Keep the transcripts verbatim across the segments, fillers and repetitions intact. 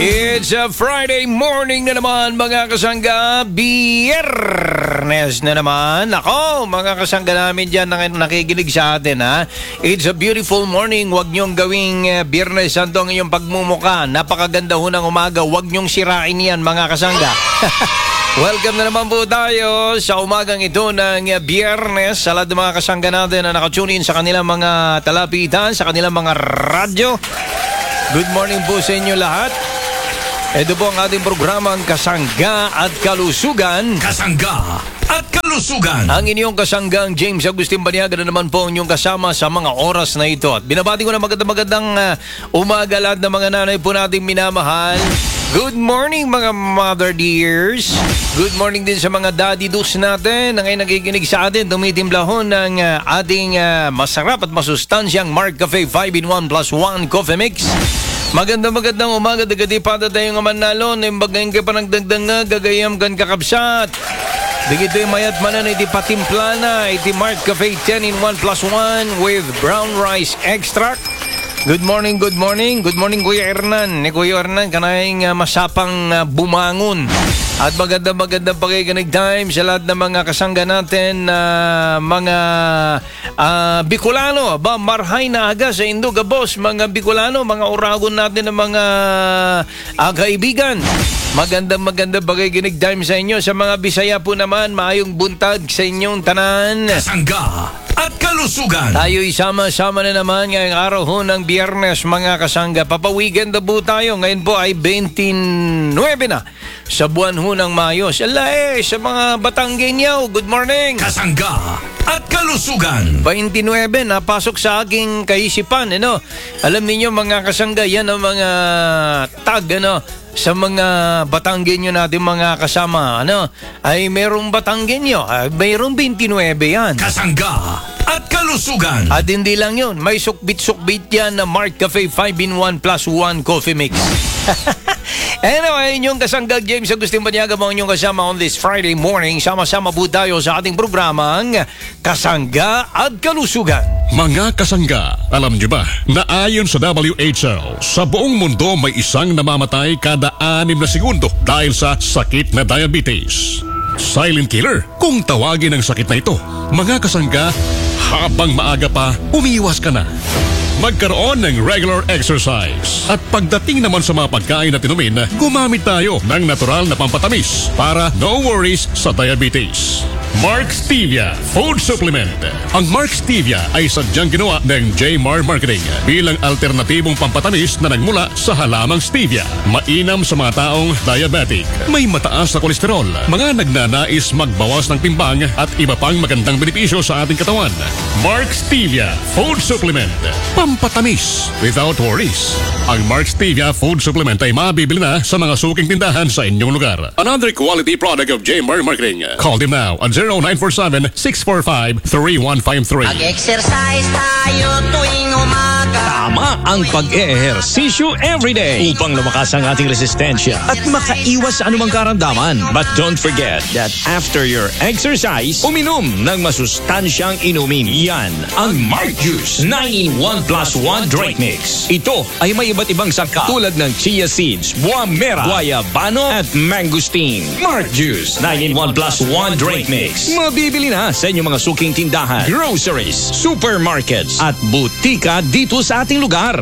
It's a Friday morning na naman mga kasangga. Biyernes na naman. Ako, mga kasangga namin dyan na nakikinig sa atin, ha. It's a beautiful morning. Huwag niyong gawing uh, Biyernes Santo ang iyong pagmumuka. Napakaganda ho ng umaga. Huwag niyong sirain yan, mga kasangga. Welcome na naman po tayo sa umagang ito ng Biyernes sa lahat ng mga kasangga natin na nakatune in sa kanilang mga talapitan, sa kanilang mga radyo. Good morning po sa inyo lahat. Ito po ang ating programang Kasangga at Kalusugan. Kasangga at Kalusugan. Ang inyong kasanggang James Agustin Baniaga na naman po ang inyong kasama sa mga oras na ito. At binabati ko na magandang-magandang uh, umaga lahat ng mga nanay po nating minamahal. Good morning mga mother dears. Good morning din sa mga daddy doos natin na ngayon nakikinig sa atin. Tumitimblahon ng uh, ating uh, masarap at masustansyang Mark Cafe five in one plus one Coffee Mix. Maganda magandang umaga, dagadi pada tayo nga manalo, nimbagayin ka pa nagdagdag nga, gagayam kan kakabsat. Dagito yung mayat manan, iti patimplana, iti Mark Cafe ten in one plus one with brown rice extract. Good morning, good morning. Good morning, Kuya Hernan. Ni Kuya Hernan, kanayang uh, masapang uh, bumangon. At maganda-magandang pakikinig time sa lahat ng mga kasangga natin na uh, mga uh, Bicolano. Ba, marhay na aga sa Induga, boss. Mga Bicolano, mga oragon natin ng mga uh, kaibigan. Magandang-magandang pakikinig time sa inyo. Sa mga Bisaya po naman, maayong buntag sa inyong tanan. Kasangga at Kalusugan. Tayo isama-sama na naman ngayong araw ho ng Biyernes, mga kasangga. Papa-weekend na po tayo. Ngayon po ay twenty-nine na sa buwan ho ng Mayo. Ala eh, sa mga Batanggenyaw, good morning. Kasangga at Kalusugan. twenty-nine, napasok sa aking kaisipan, ano? Alam niyo mga kasangga, yan ang mga tag, ano? Sa mga Batanggenyo natin mga kasama, ano, ay merong Batanggenyo, ay mayroong twenty-nine yan. Kasangga at Kalusugan. At hindi lang yun, may sukbit-sukbit yan na Mark Cafe five in one plus one Coffee Mix. Anyway, inyong kasangga James Agustin Baniaga mo inyong kasama on this Friday morning. Sama-sama po tayo sa ating programang Kasangga at Kalusugan. Mga kasangga, alam niyo ba na ayon sa W H O, sa buong mundo may isang namamatay kada anim na segundo dahil sa sakit na diabetes. Silent killer kung tawagin ang sakit na ito. Mga kasangga, habang maaga pa, umiiwas ka na. Magkaroon ng regular exercise. At pagdating naman sa mga pagkain na tinumin, gumamit tayo ng natural na pampatamis para no worries sa diabetes. Mark Stevia Food Supplement. Ang Mark Stevia ay sadyang ginawa ng J M R Marketing bilang alternatibong pampatamis na nagmula sa halamang stevia. Mainam sa mga taong diabetic, may mataas na kolesterol, mga nagnanais magbawas ng timbang at iba pang magandang benepisyo sa ating katawan. Mark Stevia Food Supplement. Pampatamis without worries. Ang Mark Stevia Food Supplement ay mabibili na sa mga suking tindahan sa inyong lugar. Another quality product of J M R Marketing. Call them now on zero nine four seven, six four five, three one five three. Mag-exercise tayo tuwing umaga. Tama ang pag-eehersisyo everyday upang lumakas ang ating resistensya at makaiwas sa anumang karamdaman. But don't forget that after your exercise, uminom ng masustansyang inumin. Yan ang Mark Juice nine in one plus one Drink Mix. Ito ay may iba't ibang sangkap tulad ng chia seeds, buwa mera, guayabano at mangosteen. Mark Juice nine in one plus one Drink Mix. Mabibili na sa inyong mga suking tindahan, groceries, supermarkets at butika dito sa ating lugar.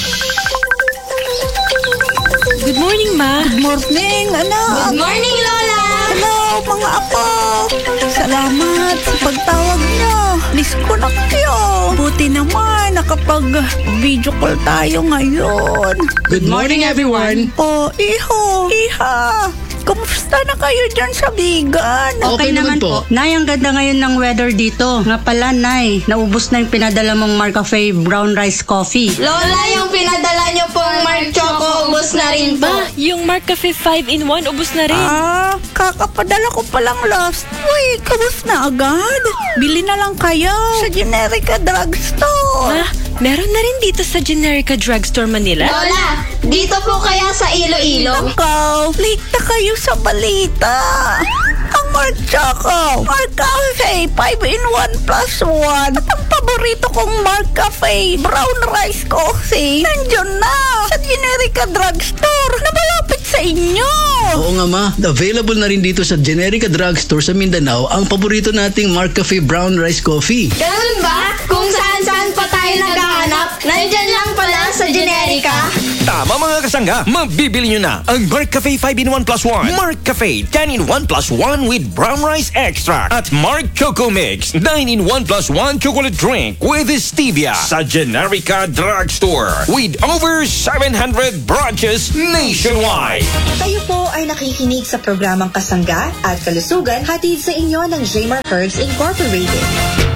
Good morning, Ma. Good morning, anak. Good morning, Lola. Hello, mga apo. Salamat sa pagtawag niyo. Miss ko na kayo. Buti naman, nakapag-video call tayo ngayon. Good morning, everyone. Oh, iho, iha. Kumusta na kayo dyan sa Bigan? Okay, okay naman po. Nay, ang ganda ngayon ng weather dito. Nga pala, Nay, naubos na yung pinadala mong Mark Cafe brown rice coffee. Lola, yung pinadala niyo pong Mark Choco, ubos na rin po. Ba, yung Mark Cafe five in one, ubos na rin. Ah, kakapadala ko palang last week. Ubos na agad. Bili na lang kayo sa Generica Drugstore. Ma, meron na rin dito sa Generica Drugstore Manila? Lola, dito po kaya sa Iloilo? Nakaw, late na kayo sa balita. Ang Mark Choco, Mark Cafe five in one plus one. At ang paborito kong Mark Cafe brown rice coffee, nandiyan na sa Generica Drugstore. Nabala inyo. Oo nga ma, available na rin dito sa Generica Drugstore sa Mindanao ang paborito nating MarkCafe Brown Rice Coffee. Ganun ba? Kung saan-saan pa tayo naghahanap, nandyan lang pala sa Generica. Tama mga kasangga, mabibili nyo na ang MarkCafe five in one plus one, MarkCafe ten in one plus one with brown rice extract, at Mark Choco Mix nine in one plus one chocolate drink with stevia sa Generica Drugstore with over seven hundred branches nationwide. Kayo po ay nakikinig sa programang Kasangga at Kalusugan hatid sa inyo ng J-Mark Herbs Incorporated.